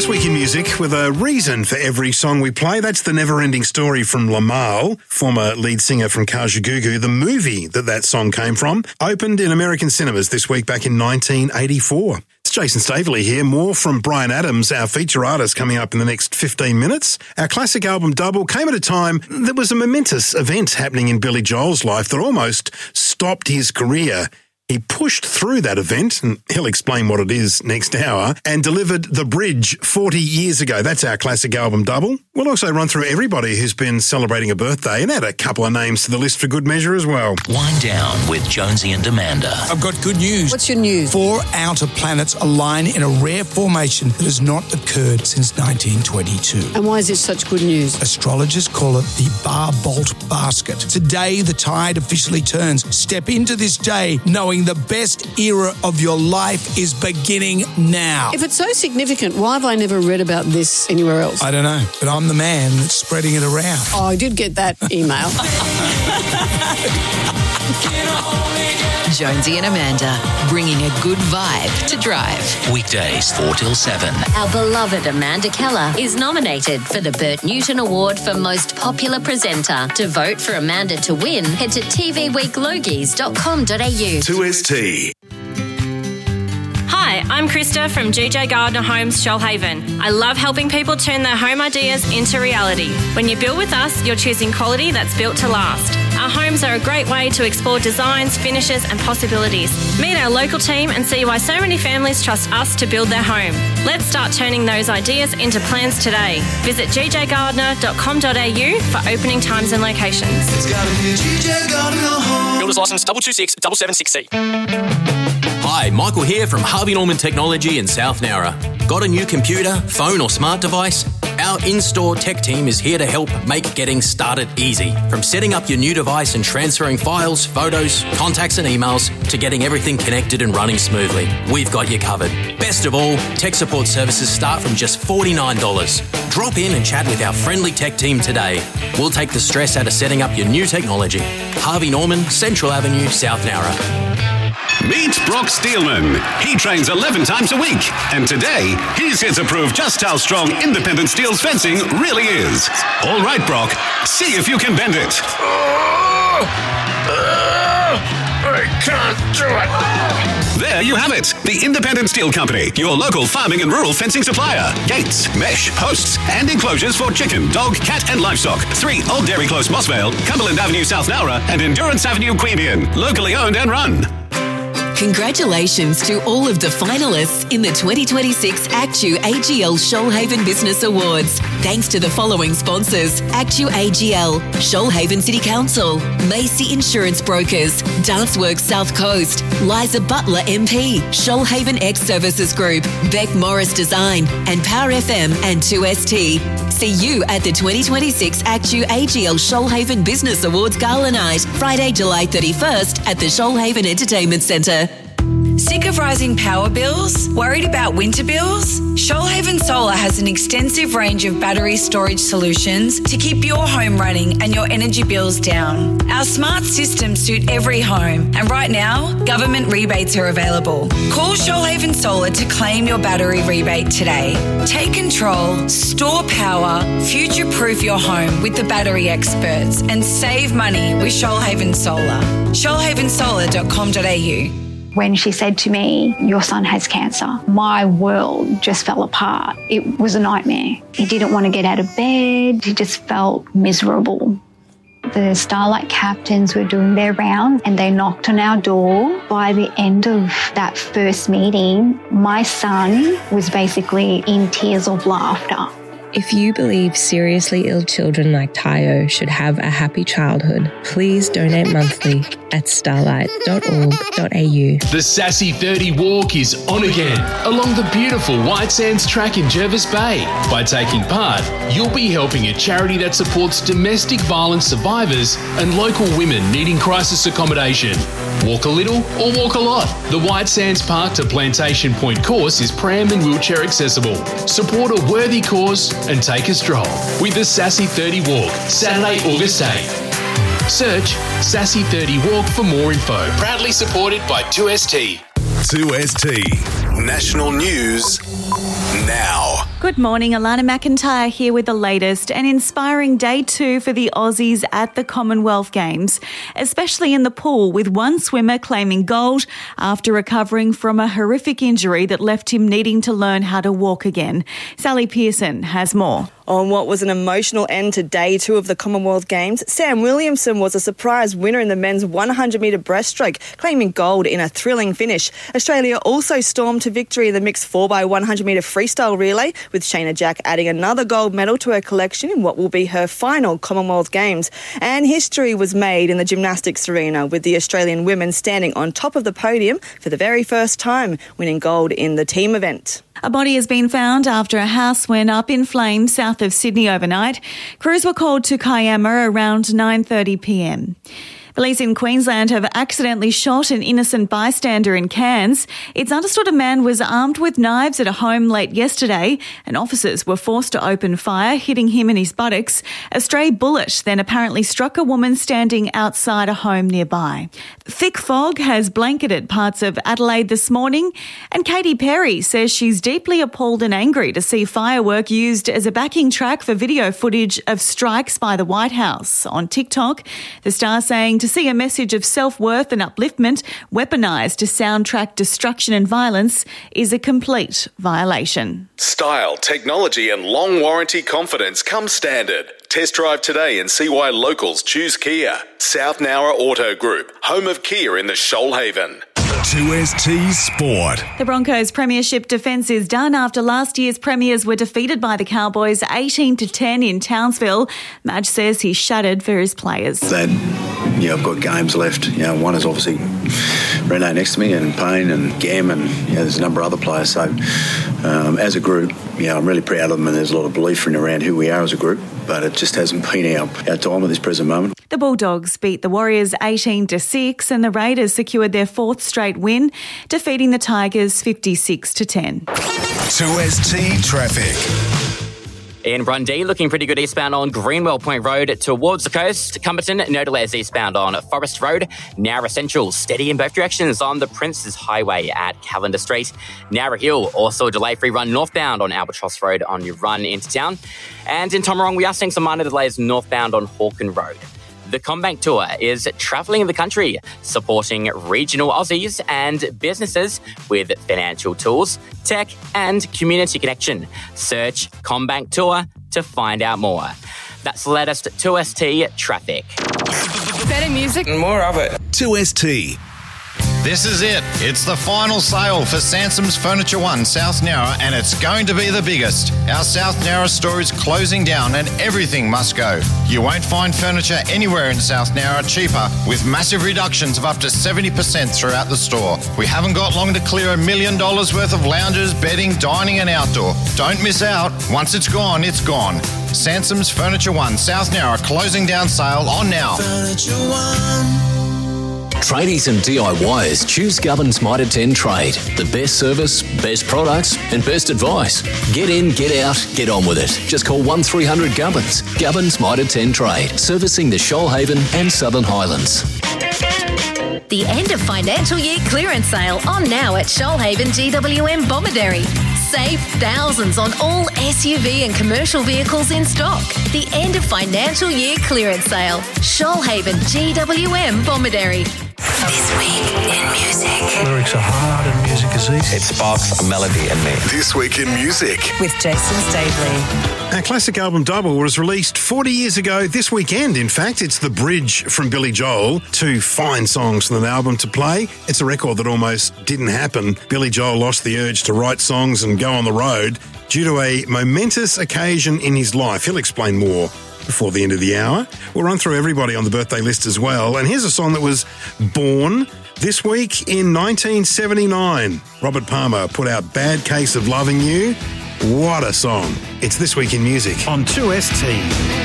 This week in music, with a reason for every song we play, that's The Never-Ending Story from Lamal, former lead singer from Kajagoogoo. The movie that song came from opened in American cinemas this week back in 1984. It's Jason Staveley here. More from Bryan Adams, our feature artist, coming up in the next 15 minutes. Our classic album Double came at a time that was a momentous event happening in Billy Joel's life that almost stopped his career. He pushed through that event, and he'll explain what it is next hour, and delivered The Bridge 40 years ago. That's our classic album Double. We'll also run through everybody who's been celebrating a birthday and add a couple of names to the list for good measure as well. Wind Down with Jonesy and Amanda. I've got good news. What's your news? 4 outer planets align in a rare formation that has not occurred since 1922. And why is it such good news? Astrologers call it the Bar-Bolt Basket. Today, the tide officially turns. Step into this day knowing the best era of your life is beginning now. If it's so significant, why have I never read about this anywhere else? I don't know, but I'm the man that's spreading it around. Oh, I did get that email. Jonesy and Amanda, bringing a good vibe to drive. Weekdays 4 till 7. Our beloved Amanda Keller is nominated for the Bert Newton Award for Most Popular Presenter. To vote for Amanda to win, head to tvweeklogies.com.au. 2ST. Hi, I'm Krista from GJ Gardner Homes, Shoalhaven. I love helping people turn their home ideas into reality. When you build with us, you're choosing quality that's built to last. Our homes are a great way to explore designs, finishes and possibilities. Meet our local team and see why so many families trust us to build their home. Let's start turning those ideas into plans today. Visit gjgardner.com.au for opening times and locations. It's gotta be GJ Gardner Homes. Builder's license 226-776C. Hi, Michael here from Harvey Norman Technology in South Nowra. Got a new computer, phone or smart device? Our in-store tech team is here to help make getting started easy. From setting up your new device and transferring files, photos, contacts and emails to getting everything connected and running smoothly. We've got you covered. Best of all, tech support services start from just $49. Drop in and chat with our friendly tech team today. We'll take the stress out of setting up your new technology. Harvey Norman, Central Avenue, South Nowra. Meet Brock Steelman. He trains 11 times a week. And today, he's here to prove just how strong independent steel's fencing really is. All right, Brock, see if you can bend it. I can't do it. There you have it. The Independent Steel Company, your local farming and rural fencing supplier. Gates, mesh, posts, and enclosures for chicken, dog, cat, and livestock. 3 Old Dairy Close, Mossvale, Cumberland Avenue, South Nowra, and Endurance Avenue, Queanbeyan. Locally owned and run. Congratulations to all of the finalists in the 2026 Actu AGL Shoalhaven Business Awards. Thanks to the following sponsors: Actu AGL, Shoalhaven City Council, Macy Insurance Brokers, Danceworks South Coast, Liza Butler MP, Shoalhaven X Services Group, Beck Morris Design, and Power FM and 2ST. See you at the 2026 Actu AGL Shoalhaven Business Awards Gala Night, Friday, July 31st at the Shoalhaven Entertainment Centre. Sick of rising power bills? Worried about winter bills? Shoalhaven Solar has an extensive range of battery storage solutions to keep your home running and your energy bills down. Our smart systems suit every home, and right now, government rebates are available. Call Shoalhaven Solar to claim your battery rebate today. Take control, store power, future-proof your home with the battery experts, and save money with Shoalhaven Solar. shoalhavensolar.com.au. When she said to me, "Your son has cancer," my world just fell apart. It was a nightmare. He didn't want to get out of bed. He just felt miserable. The Starlight captains were doing their rounds and they knocked on our door. By the end of that first meeting, my son was basically in tears of laughter. If you believe seriously ill children like Tayo should have a happy childhood, please donate monthly at starlight.org.au. The Sassy 30 Walk is on again along the beautiful White Sands track in Jervis Bay. By taking part, you'll be helping a charity that supports domestic violence survivors and local women needing crisis accommodation. Walk a little or walk a lot. The White Sands Park to Plantation Point course is pram and wheelchair accessible. Support a worthy cause and take a stroll with the Sassy 30 Walk, Saturday, August 8th. Search Sassy 30 Walk for more info. Proudly supported by 2ST. 2ST. National News now. Good morning, Alana McIntyre here with the latest. An inspiring day 2 for the Aussies at the Commonwealth Games, especially in the pool, with one swimmer claiming gold after recovering from a horrific injury that left him needing to learn how to walk again. Sally Pearson has more. On what was an emotional end to day 2 of the Commonwealth Games, Sam Williamson was a surprise winner in the men's 100-metre breaststroke, claiming gold in a thrilling finish. Australia also stormed to victory in the mixed 4x100-metre freestyle relay, with Shayna Jack adding another gold medal to her collection in what will be her final Commonwealth Games. And history was made in the gymnastics arena, with the Australian women standing on top of the podium for the very first time, winning gold in the team event. A body has been found after a house went up in flames south of Sydney overnight. Crews were called to Kiama around 9:30 p.m. Police in Queensland have accidentally shot an innocent bystander in Cairns. It's understood a man was armed with knives at a home late yesterday, and officers were forced to open fire, hitting him in his buttocks. A stray bullet then apparently struck a woman standing outside a home nearby. Thick fog has blanketed parts of Adelaide this morning, and Katy Perry says she's deeply appalled and angry to see firework used as a backing track for video footage of strikes by the White House. On TikTok, the star saying to see a message of self-worth and upliftment weaponised to soundtrack destruction and violence is a complete violation. Style, technology and long warranty confidence come standard. Test drive today and see why locals choose Kia. South Nowra Auto Group, home of Kia in the Shoalhaven. 2ST Sport. The Broncos' premiership defence is done after last year's premiers were defeated by the Cowboys 18-10 in Townsville. Madge says he's shattered for his players. I've got games left. One is obviously Renee next to me, and Payne and Gam, and there's a number of other players. So as a group, I'm really proud of them, and there's a lot of belief in around who we are as a group, but it just hasn't been our time at this present moment. The Bulldogs beat the Warriors 18-6, and the Raiders secured their 4th straight win, defeating the Tigers 56-10. 2ST Traffic. In Brundee, looking pretty good eastbound on Greenwell Point Road towards the coast. Cumberton, no delays eastbound on Forest Road. Nowra Central, steady in both directions on the Princes Highway at Callender Street. Nowra Hill, also a delay-free run northbound on Albatross Road on your run into town. And in Tomarong, we are seeing some minor delays northbound on Hawken Road. The CommBank Tour is travelling the country, supporting regional Aussies and businesses with financial tools, tech and community connection. Search CommBank Tour to find out more. That's the latest 2ST Traffic. Better music, more of it. 2ST. This is it. It's the final sale for Sansom's Furniture One South Nowra, and it's going to be the biggest. Our South Nowra store is closing down and everything must go. You won't find furniture anywhere in South Nowra cheaper, with massive reductions of up to 70% throughout the store. We haven't got long to clear $1 million worth of lounges, bedding, dining and outdoor. Don't miss out. Once it's gone, it's gone. Sansom's Furniture One South Nowra closing down sale on now. Furniture One. Tradies and DIYers choose Gubbins Mitre 10 Trade. The best service, best products and best advice. Get in, get out, get on with it. Just call 1300 Gubbins. Gubbins Mitre 10 Trade. Servicing the Shoalhaven and Southern Highlands. The end of financial year clearance sale on now at Shoalhaven GWM Bomaderry. Save thousands on all SUV and commercial vehicles in stock. The end of financial year clearance sale. Shoalhaven GWM Bomaderry. This week in music. Lyrics are hard and music is easy. It sparks a melody in me. This week in music. With Jason Stavely. Our classic album Double was released 40 years ago this weekend. In fact, it's the bridge from Billy Joel. 2 fine songs from the album to play. It's a record that almost didn't happen. Billy Joel lost the urge to write songs and go on the road due to a momentous occasion in his life. He'll explain more before the end of the hour. We'll run through everybody on the birthday list as well. And here's a song that was born this week in 1979. Robert Palmer put out Bad Case of Loving You. What a song. It's This Week in Music on 2ST.